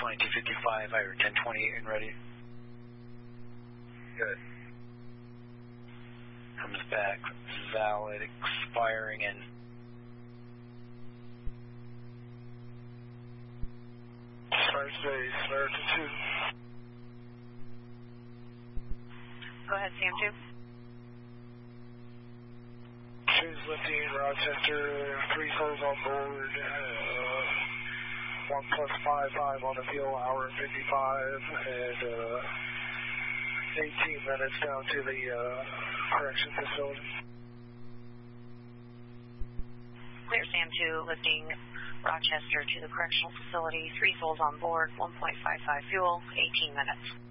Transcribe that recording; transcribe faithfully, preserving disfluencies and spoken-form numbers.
twenty-two fifty-five, I heard ten twenty-eight and ready. Good. Comes back, valid, expiring in First base, American two. Go ahead, Sam two. Two's lifting, Rochester, three souls on board, uh, one plus five, five on the fuel, hour and fifty-five, and uh, eighteen minutes down to the uh, correction facility. Clear, Sam two, lifting Rochester to the correctional facility, three souls on board, one point five five fuel, eighteen minutes.